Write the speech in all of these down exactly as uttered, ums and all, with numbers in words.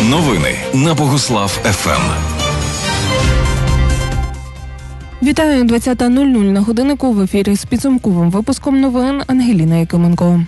Новини на Богуслав еф ем. Вітаю, двадцята нуль нуль на годиннику, в ефірі з підсумковим випуском новин Ангеліна Якименко.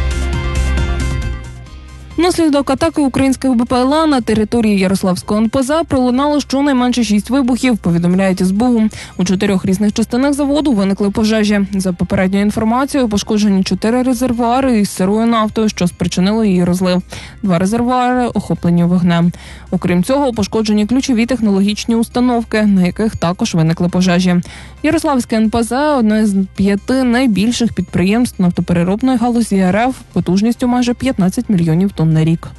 Внаслідок атаки українських Бе Пе Ел А на території Ярославського ен пе зе пролунало щонайменше шість вибухів, повідомляють ес бе у. У чотирьох різних частинах заводу виникли пожежі. За попередньою інформацією, пошкоджені чотири резервуари із сирою нафтою, що спричинило її розлив. Два резервуари охоплені вогнем. Окрім цього, пошкоджені ключові технологічні установки, на яких також виникли пожежі. Ярославське ен пе зе – одне з п'яти найбільших підприємств нафтопереробної галузі ер еф, потужністю майже п'ятнадцять мільйонів тонн на рік.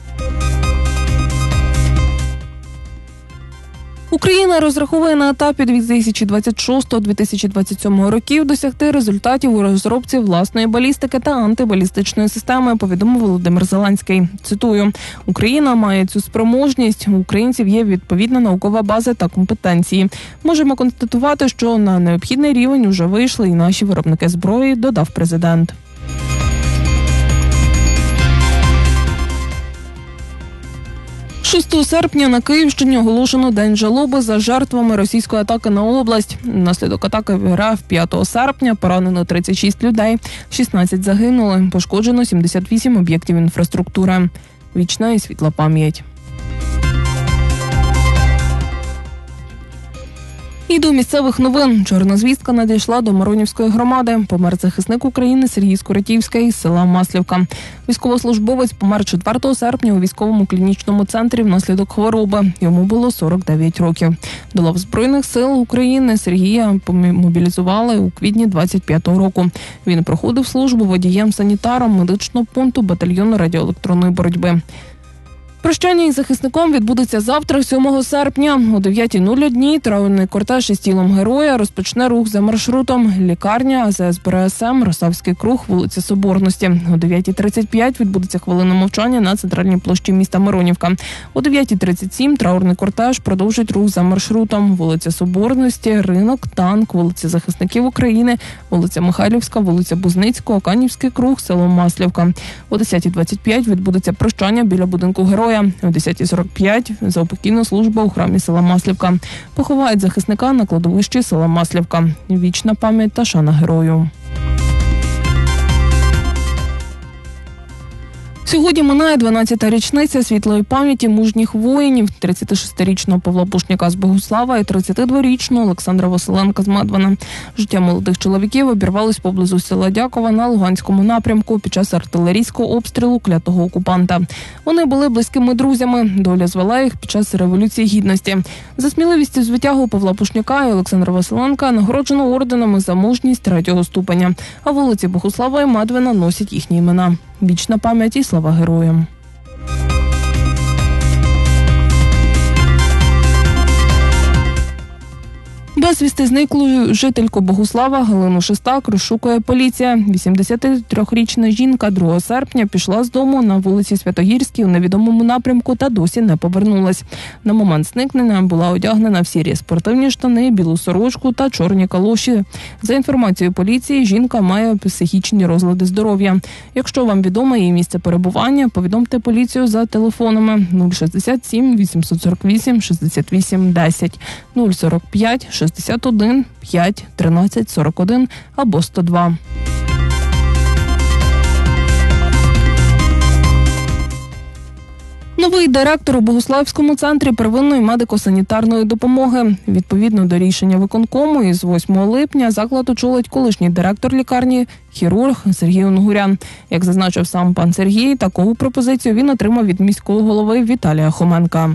Україна розраховує на етапі дві тисячі двадцять шостого - дві тисячі двадцять сьомого років досягти результатів у розробці власної балістики та антибалістичної системи, повідомив Володимир Зеленський. Цитую: «Україна має цю спроможність, у українців є відповідна наукова база та компетенції. Можемо констатувати, що на необхідний рівень уже вийшли і наші виробники зброї», – додав президент. шостого серпня на Київщині оголошено День жалоби за жертвами російської атаки на область. Внаслідок атаки в ер еф п'ятого серпня поранено тридцять шість людей, шістнадцять загинули, пошкоджено сімдесят вісім об'єктів інфраструктури. Вічна і світла пам'ять. І до місцевих новин. Чорна звістка надійшла до Миронівської громади. Помер захисник України Сергій Скоротівський із села Маслівка. Військовослужбовець помер четвертого серпня у військовому клінічному центрі внаслідок хвороби. Йому було сорок дев'ять років. До лав Збройних сил України Сергія мобілізували у квітні двадцять п'ятого року. Він проходив службу водієм-санітаром медичного пункту батальйону радіоелектронної боротьби. Прощання із захисником відбудеться завтра, сьомого серпня. О дев'ятій нуль один траурний кортеж із тілом героя розпочне рух за маршрутом лікарня, азе ес Бе Ре Ес Ем, Росавський круг, вулиця Соборності. О дев'ятій тридцять п'ять відбудеться хвилина мовчання на центральній площі міста Миронівка. О дев'ятій тридцять сім траурний кортеж продовжить рух за маршрутом вулиця Соборності, Ринок, Танк, вулиця Захисників України, вулиця Михайлівська, вулиця Бузницького, Канівський круг, село Маслівка. О десятій двадцять п'ять відбудеться прощання біля будинку героя. О десятій сорок п'ять заупокійна служба у храмі села Маслівка. Поховають захисника на кладовищі села Маслівка. Вічна пам'ять та шана герою. Сьогодні минає дванадцята річниця світлої пам'яті мужніх воїнів – тридцятишестирічного Павла Пушняка з Богуслава і тридцятидворічного Олександра Василенка з Мадвина. Життя молодих чоловіків обірвалось поблизу села Дякова на Луганському напрямку під час артилерійського обстрілу клятого окупанта. Вони були близькими друзями. Доля звела їх під час Революції Гідності. За сміливість і звитягу Павла Пушняка і Олександра Василенка нагороджено орденами за мужність третього ступеня. А вулиці Богуслава і Мадвина носять їхні імена. Вічна пам'ять і слава героям. Безвісти зниклою жительку Богуслава Галину Шестак розшукує поліція. вісімдесятитрирічна жінка другого серпня пішла з дому на вулиці Святогірській у невідомому напрямку та досі не повернулась. На момент зникнення була одягнена в сірі спортивні штани, білу сорочку та чорні калоші. За інформацією поліції, жінка має психічні розлади здоров'я. Якщо вам відомо її місце перебування, повідомте поліцію за телефонами нуль шістдесят сім вісімсот сорок вісім шістдесят вісім десять, нуль сорок п'ять шістдесят один п'ять тринадцять сорок один або сто два. Новий директор у Богуславському центрі первинної медико-санітарної допомоги. Відповідно до рішення виконкому, із восьмого липня заклад очолить колишній директор лікарні, хірург Сергій Онгурян. Як зазначив сам пан Сергій, таку пропозицію він отримав від міського голови Віталія Хоменка.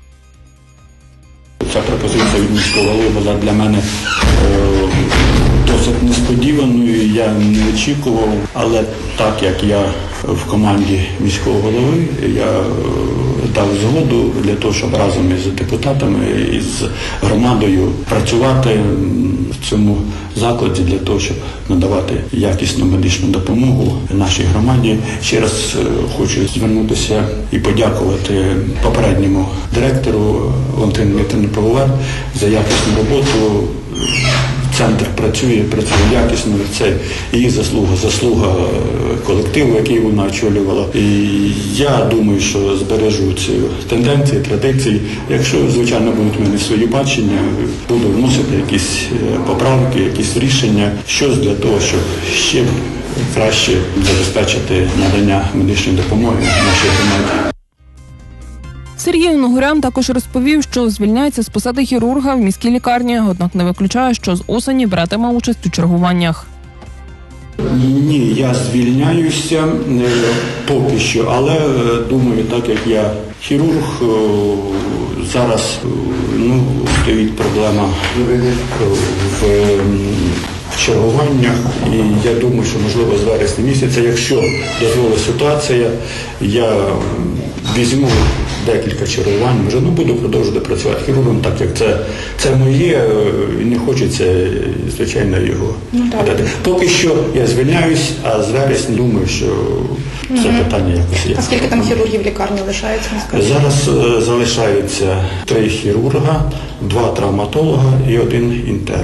Ця пропозиція від міського голови була для мене е, досить несподіваною, я не очікував, але так як я в команді міського голови, я е, дав згоду для того, щоб разом із депутатами, із громадою працювати в цьому закладі для того, щоб надавати якісну медичну допомогу нашій громаді. Ще раз хочу звернутися і подякувати попередньому директору Валентину Дмитрівну Пивовар за якісну роботу в центр працює, працює якісно. Це її заслуга, заслуга колективу, який вона очолювала. І я думаю, що збережуть тенденції, традиції. Якщо, звичайно, будуть в мене свої бачення, буду вносити якісь поправки, якісь рішення, щось для того, щоб ще краще забезпечити надання медичної допомоги нашій громаді. Сергій Ногурян також розповів, що звільняється з посади хірурга в міській лікарні, однак не виключає, що з осені братиме участь у чергуваннях. Ні, я звільняюся поки що, але думаю, так як я хірург, зараз ну, стоїть проблема в, в чергуваннях, і я думаю, що можливо з вересня місяця, якщо дозволить ситуація, я візьму декілька чергувань, може, ну, буду продовжувати працювати хірургом, так як це, це моє, і не хочеться, звичайно, його подати. Поки що я звільняюсь, а з вересня думаю, що угу. це питання якось є. А скільки там хірургів в лікарні лишається? Зараз е, залишаються три хірурга, два травматолога і один інтерн.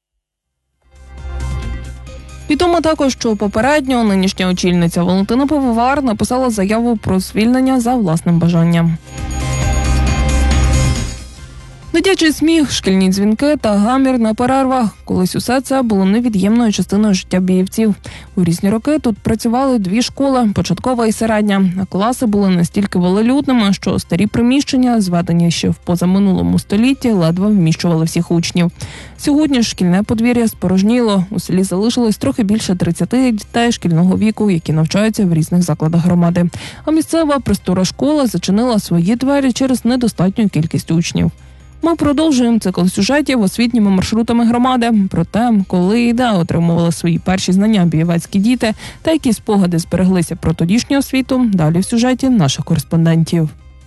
Відомо також, що попередньо нинішня очільниця Валентина Пивовар написала заяву про звільнення за власним бажанням. Дитячий сміх, шкільні дзвінки та гамір на перервах. Колись усе це було невід'ємною частиною життя біївців. У різні роки тут працювали дві школи – початкова і середня. А класи були настільки велелюдними, що старі приміщення, зведені ще в позаминулому столітті, ледве вміщували всіх учнів. Сьогодні шкільне подвір'я спорожніло. У селі залишилось трохи більше тридцяти дітей шкільного віку, які навчаються в різних закладах громади. А місцева простора школа зачинила свої двері через недостатню кількість учнів. Ми продовжуємо цикл сюжетів освітніми маршрутами громади про те, коли і де отримували свої перші знання бієвецькі діти та які спогади збереглися про тодішню освіту, далі в сюжеті наших кореспондентів.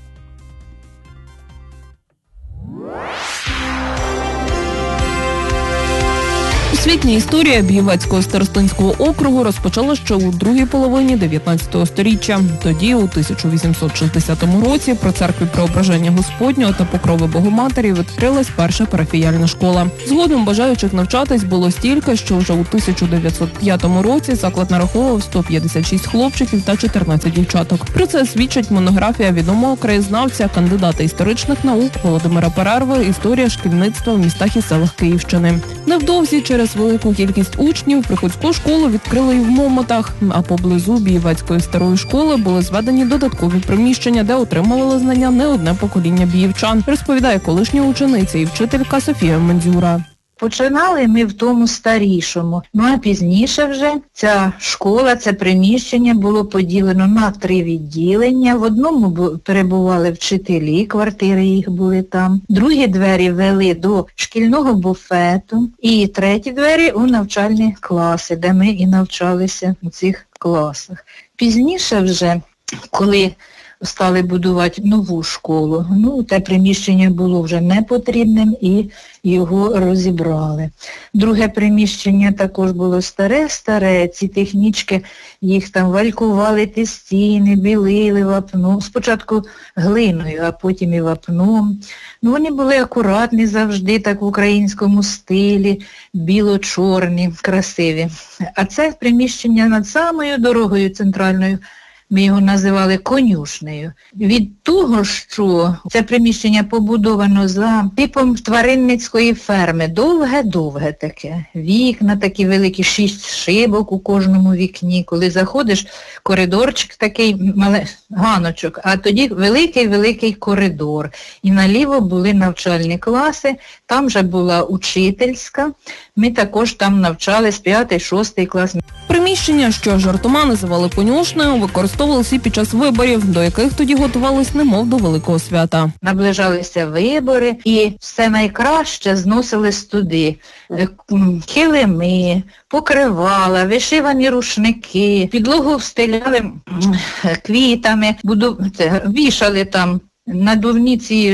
Освітня історія Бієвецького старостинського округу розпочала ще у другій половині дев'ятнадцятого сторіччя. Тоді, у тисяча вісімсот шістдесятому році, при церкві Преображення Господнього та Покрови Богоматері відкрилась перша парафіяльна школа. Згодом бажаючих навчатись було стільки, що вже у тисяча дев'ятсот п'ятому році заклад нараховував сто п'ятдесят шість хлопчиків та чотирнадцять дівчаток. Про це свідчить монографія відомого краєзнавця, кандидата історичних наук Володимира Перерви «Історія шкільництва в містах і селах Київщини». Невдовзі через велику кількість учнів приходську школу відкрили і в Момотах, а поблизу Бієвецької старої школи були зведені додаткові приміщення, де отримували знання не одне покоління біївчан, розповідає колишня учениця і вчителька Софія Мендзюра. Починали ми в тому старішому, ну а пізніше вже ця школа, це приміщення було поділено на три відділення. В одному перебували вчителі, квартири їх були там. Другі двері вели до шкільного буфету і треті двері у навчальні класи, де ми і навчалися у цих класах. Пізніше вже, коли стали будувати нову школу, ну, те приміщення було вже не потрібним і його розібрали. Друге приміщення також було старе-старе, ці технічки, їх там валькували ті стіни, білили вапно, спочатку глиною, а потім і вапном. Ну, вони були акуратні завжди, так в українському стилі, біло-чорні, красиві. А це приміщення над самою дорогою центральною, ми його називали конюшнею. Від того, що це приміщення побудовано за типом тваринницької ферми, довге-довге таке. Вікна такі великі, шість шибок у кожному вікні. Коли заходиш, коридорчик такий, мале, ганочок, а тоді великий-великий коридор. І наліво були навчальні класи, там же була учительська. Ми також там навчались п'ятий-шостий клас. Приміщення, що жартома називали конюшнею, використовувалися під час виборів, до яких тоді готувались немов до великого свята. Наближалися вибори і все найкраще зносились туди. Килими, покривала, вишивані рушники, підлогу встеляли квітами, буду... вішали там надувні ці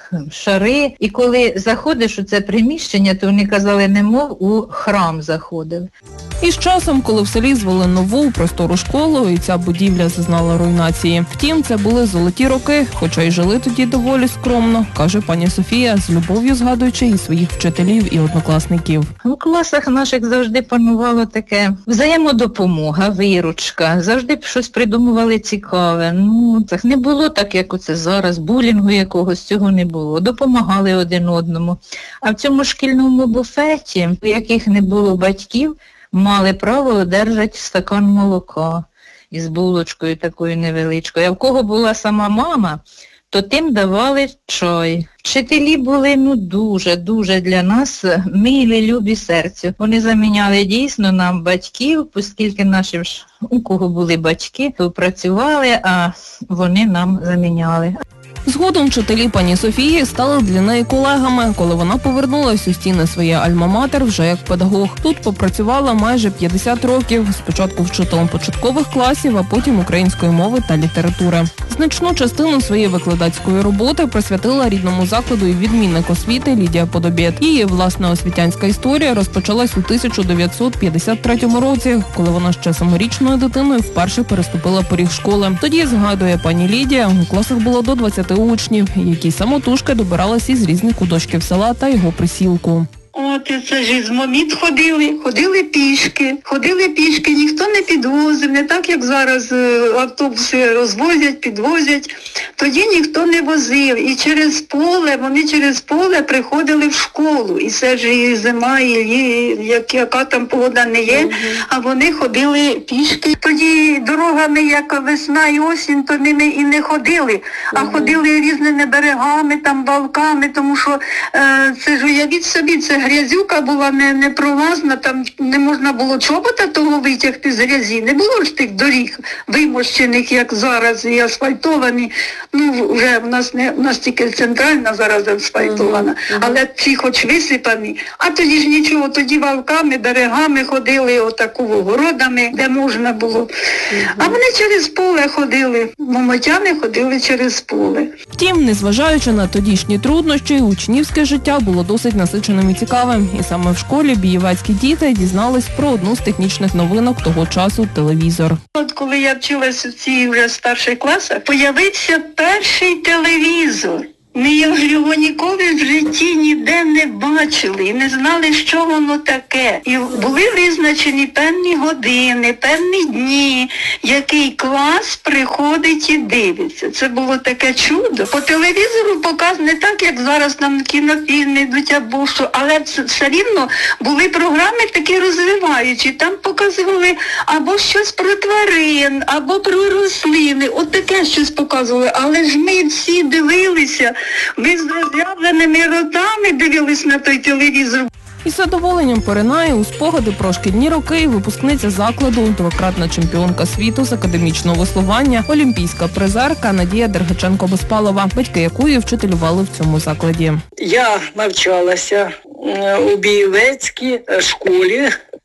шари. І коли заходиш у це приміщення, то вони казали, немов у храм заходили. І з часом, коли в селі звели нову простору школу, і ця будівля зазнала руйнації. Втім, це були золоті роки, хоча й жили тоді доволі скромно, каже пані Софія, з любов'ю згадуючи і своїх вчителів, і однокласників. У класах наших завжди панувало таке взаємодопомога, виручка, завжди щось придумували цікаве. Ну, так не було так, як оце зараз, булінгу якогось, цього не було. Допомагали один одному. А в цьому шкільному буфеті, у яких не було батьків, мали право одержати стакан молока із булочкою такою невеличкою. А в кого була сама мама, то тим давали чай. Вчителі були ну дуже-дуже для нас милі, любі серцю. Вони заміняли дійсно нам батьків, оскільки наші, у кого були батьки, то працювали, а вони нам заміняли. Згодом вчителі пані Софії стали для неї колегами, коли вона повернулась у стіни своєї альма-матер вже як педагог. Тут попрацювала майже п'ятдесят років, спочатку вчителем початкових класів, а потім української мови та літератури. Значну частину своєї викладацької роботи присвятила рідному закладу і відмінник освіти Лідія Подобєт. Її власна освітянська історія розпочалась у тисяча дев'ятсот п'ятдесят третьому році, коли вона ще саморічною дитиною вперше переступила поріг школи. Тоді, згадує пані Лідія, у класах було до двадцяти учнів, які самотужки добиралися із різних куточків села та його присілку. От, і це ж із Моміт ходили, ходили пішки, ходили пішки, ніхто не підвозив, не так, як зараз автобуси розвозять, підвозять. Тоді ніхто не возив, і через поле, вони через поле приходили в школу, і це ж і зима, і, і як, яка там погода не є, uh-huh. а вони ходили пішки. Тоді дорогами, як весна і осінь, то ними і не ходили, uh-huh. а ходили різними берегами, там, балками, тому що е, це ж уявіть собі, це грязюка була не, не пролазна, там не можна було чобота того витягти з грязі. Не було ж тих доріг вимощених, як зараз, і асфальтовані. Ну, вже в нас не в нас тільки центральна зараз асфальтована, uh-huh. але ці хоч висипані. А тоді ж нічого, тоді валками, берегами ходили, отаку городами, де можна було. Uh-huh. А вони через поле ходили, момотяни ходили через поле. Втім, незважаючи на тодішні труднощі, учнівське життя було досить насиченим і цікавим. І саме в школі бієвецькі діти дізнались про одну з технічних новинок того часу – телевізор. От коли я вчилася в цій вже старших класах, появився перший телевізор. Ми його ніколи в житті ніде не бачили і не знали, що воно таке. І були визначені певні години, певні дні, який клас приходить і дивиться. Це було таке чудо. По телевізору показ не так, як зараз там кінофільми йдуть або що, але все рівно були програми такі розвиваючі. Там показували або щось про тварин, або про рослини. От таке щось показували. Але ж ми всі дивилися. Ми з роззявленими ротами дивились на той телевізор. Із задоволенням поринає у спогади про шкільні роки випускниця закладу, двократна чемпіонка світу з академічного веслування, олімпійська призерка Надія Дергаченко-Безпалова, батьки якої вчителювали в цьому закладі. Я навчалася у Бієвецькій школі,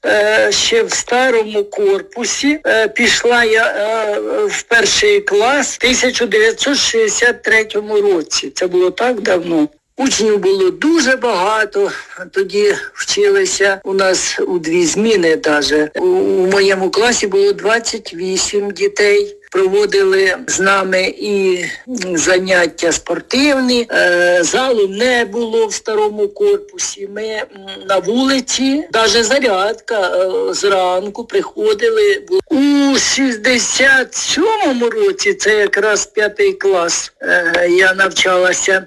ще в старому корпусі. Пішла я в перший клас в тисяча дев'ятсот шістдесят третьому році. Це було так давно. Учнів було дуже багато, тоді вчилися у нас у дві зміни навіть. У моєму класі було двадцять вісім дітей. Проводили з нами і заняття спортивні, залу не було в старому корпусі. Ми на вулиці, навіть зарядка зранку приходили. У шістдесят сьомому році, це якраз п'ятий клас, я навчалася,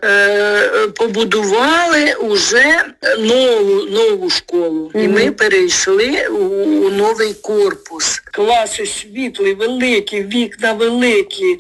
побудували уже нову, нову школу. І ми перейшли у новий корпус. Класи світлі, великі, вікна великі,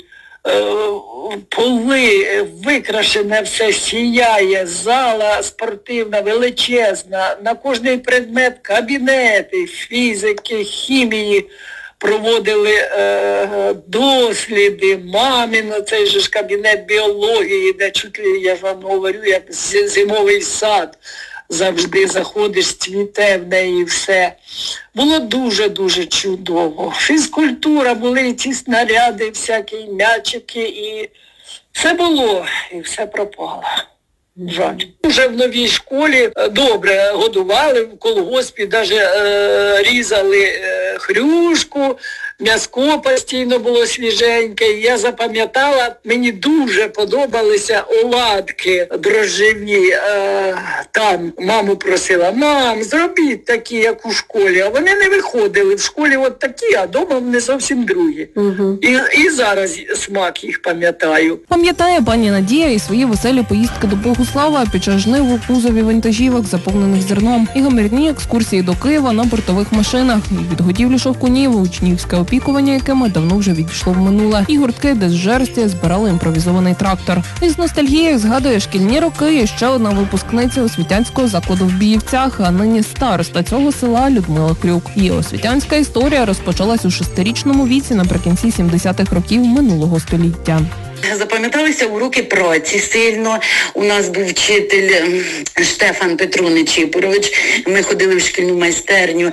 поли, викрашене все, сіяє, зала спортивна, величезна, на кожний предмет кабінети, фізики, хімії. Проводили е, досліди, мамино, цей же ж кабінет біології, де чуть ли, я вам говорю, як зимовий сад. Завжди заходиш, цвіте в неї все. Було дуже-дуже чудово. Фізкультура, були ці снаряди, всякі м'ячики, і все було, і все пропало. Жаль. Вже в новій школі добре годували, в колгоспі навіть е, різали е, хрюшку, м'яско постійно було свіженьке. Я запам'ятала, мені дуже подобалися оладки дрожжеві. Е, там маму просила, мам, зробіть такі, як у школі. А вони не виходили. В школі от такі, а вдома вони зовсім другі. Угу. І, і зараз смак їх пам'ятаю. Пам'ятає пані Надія і свої веселі поїздки до Богуслава під час жнив у кузові вантажівок, заповнених зерном, і гамірні екскурсії до Києва на бортових машинах, і відгодівлі шовкунів, учнівське опікування, якими давно вже відійшло в минуле, і гуртки, де з жерсті збирали імпровізований трактор. І з ностальгією згадує шкільні роки і ще одна випускниця освітянського закладу в Біївцях, а нині староста цього села Людмила Крюк. Її освітянська історія розпочалась у шестирічному віці наприкінці сімдесятих років минулого століття. Запам'яталися уроки праці сильно. У нас був вчитель Штефан Петро Нечипорович. Ми ходили в шкільну майстерню.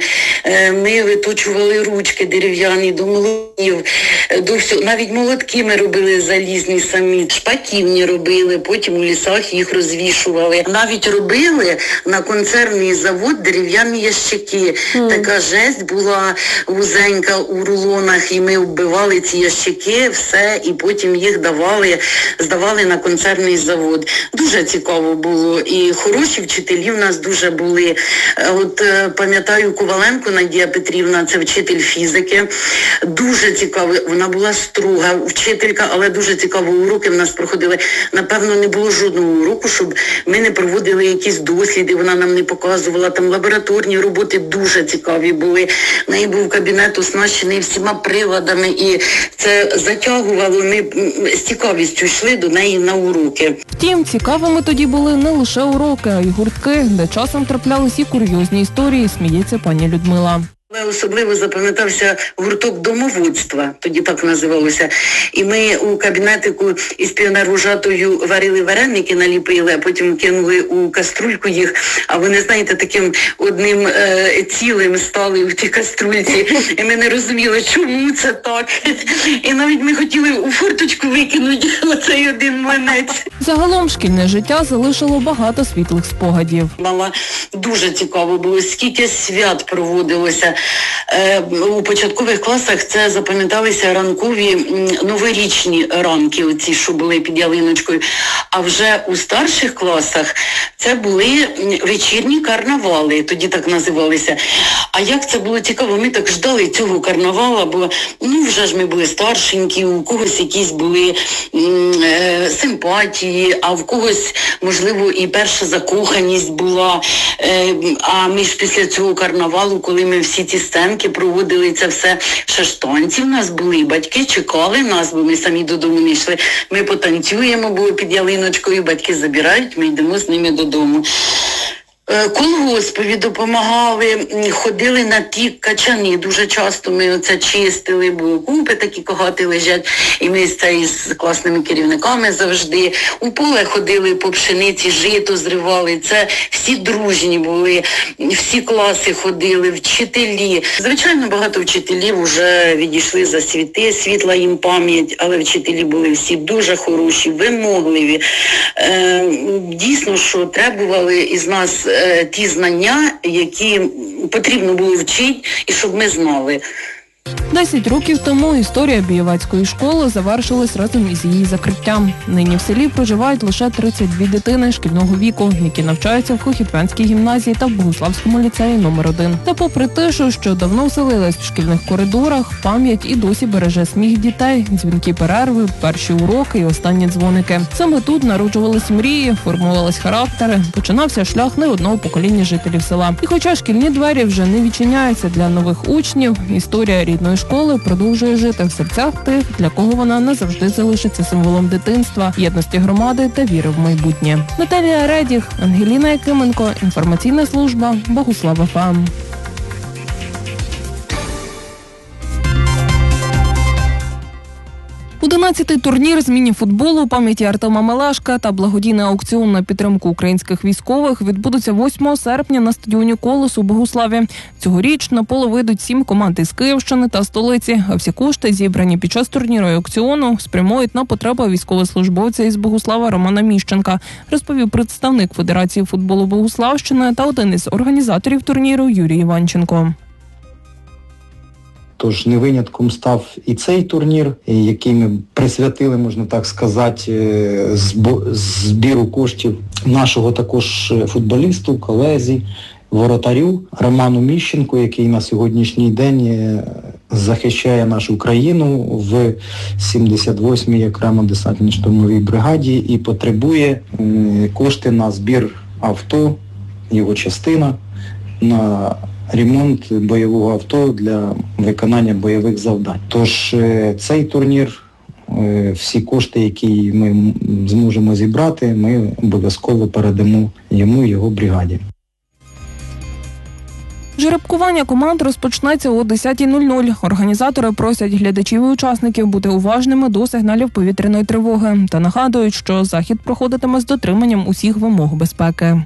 Ми виточували ручки дерев'яні до молотків, до всього. Навіть молотки ми робили залізні самі, шпаківні робили, потім у лісах їх розвішували. Навіть робили на консервний завод дерев'яні ящики. Mm. Така жесть була вузенька у рулонах, і ми оббивали ці ящики, все, і потім їх давали. Здавали, здавали на консервний завод. Дуже цікаво було. І хороші вчителі в нас дуже були. От пам'ятаю Коваленко Надія Петрівна, це вчитель фізики. Дуже цікаво. Вона була строга вчителька, але дуже цікаво уроки в нас проходили. Напевно, не було жодного уроку, щоб ми не проводили якісь досліди. Вона нам не показувала. Там лабораторні роботи дуже цікаві були. В неї був кабінет оснащений всіма приладами. І це затягувало. Ми з цікавістю йшли до неї на уроки. Втім, цікавими тоді були не лише уроки, а й гуртки, де часом траплялись і курйозні історії, сміється пані Людмила. Але особливо запам'ятався гурток домоводства, тоді так називалося. І ми у кабінетику із піонервожатою варили вареники, наліпили, а потім кинули у каструльку їх. А вони, знаєте, таким одним е, цілим стали в тій каструльці. І ми не розуміли, чому це так. І навіть ми хотіли у форточку викинути оцей один млинець. Загалом шкільне життя залишило багато світлих спогадів. Мала дуже цікаво було, скільки свят проводилося. У початкових класах це запам'яталися ранкові новорічні ранки, оці, що були під ялиночкою. А вже у старших класах це були вечірні карнавали, тоді так називалися. А як це було цікаво, ми так ждали цього карнавала, бо ну вже ж ми були старшенькі, у когось якісь були е, симпатії, а в когось, можливо, і перша закоханість була. Е, а ми ж після цього карнавалу, коли ми всі ці сценки проводили, це все, ще ж танці в нас були, батьки чекали нас, бо ми самі додому не йшли. Ми потанцюємо, бо під ялиночкою батьки забирають, ми йдемо з ними додому. Колгоспові допомагали, ходили на ті качани, дуже часто ми оце чистили, бо купи такі когати лежать, і ми з, це, з класними керівниками завжди. У поле ходили по пшениці, жито зривали, це всі дружні були, всі класи ходили, вчителі. Звичайно, багато вчителів вже відійшли за світи, світла їм пам'ять, але вчителі були всі дуже хороші, вимогливі. Е, дійсно, що требували із нас ті знання, які потрібно було вчити, і щоб ми знали. Десять років тому історія Бієвацької школи завершилась разом із її закриттям. Нині в селі проживають лише тридцять дві дитини шкільного віку, які навчаються в Хохітвянській гімназії та в Богуславському ліцеї номер один. Та попри тишу, що давно вселилась в шкільних коридорах, пам'ять і досі береже сміх дітей, дзвінки перерви, перші уроки і останні дзвоники. Саме тут народжувались мрії, формувались характери, починався шлях не одного покоління жителів села. І хоча шкільні двері вже не відчиняються для нових учнів, історія рідної школи продовжує жити в серцях тих, для кого вона назавжди залишиться символом дитинства, єдності громади та віри в майбутнє. Наталія Редіх, Ангеліна Якименко, інформаційна служба Богуслав еф ем. тринадцятий турнір з міні-футболу пам'яті Артема Мелешка та благодійний аукціон на підтримку українських військових відбудуться восьмого серпня на стадіоні «Колос» у Богуславі. Цьогоріч на поле вийдуть сім команд із Київщини та столиці, а всі кошти, зібрані під час турніру і аукціону, спрямують на потреби військовослужбовця із Богуслава Романа Міщенка, розповів представник Федерації футболу Богуславщини та один із організаторів турніру Юрій Іванченко. Тож не винятком став і цей турнір, який ми присвятили, можна так сказати, збіру коштів нашого також футболісту, колезі, воротарю Роману Міщенку, який на сьогоднішній день захищає нашу країну в сімдесят восьмій окремо десантно-штурмовій бригаді і потребує кошти на збір авто, його частина, на ремонт бойового авто для виконання бойових завдань. Тож цей турнір, всі кошти, які ми зможемо зібрати, ми обов'язково передамо йому і його бригаді. Жеребкування команд розпочнеться о десятій нуль нуль. Організатори просять глядачів і учасників бути уважними до сигналів повітряної тривоги та нагадують, що захід проходитиме з дотриманням усіх вимог безпеки.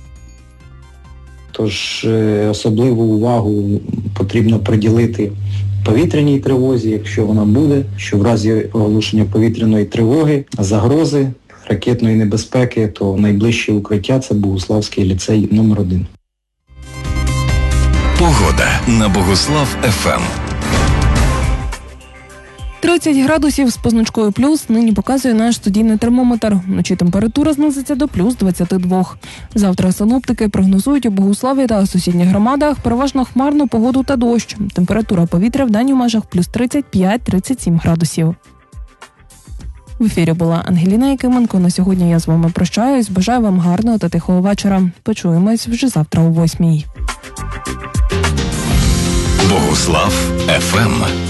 Тож особливу увагу потрібно приділити повітряній тривозі, якщо вона буде, що в разі оголошення повітряної тривоги, загрози, ракетної небезпеки, то найближче укриття – це Богуславський ліцей номер один. Погода на Богуслав еф ем. тридцять градусів з позначкою плюс нині показує наш студійний термометр. Вночі температура знизиться до плюс двадцяти двох. Завтра синоптики прогнозують у Богуславі та сусідніх громадах переважно хмарну погоду та дощ. Температура повітря в день у межах плюс тридцять п'ять - тридцять сім градусів. В ефірі була Ангеліна Якименко. На сьогодні я з вами прощаюсь. Бажаю вам гарного та тихого вечора. Почуємось вже завтра о восьмій. Богуслав еф ем.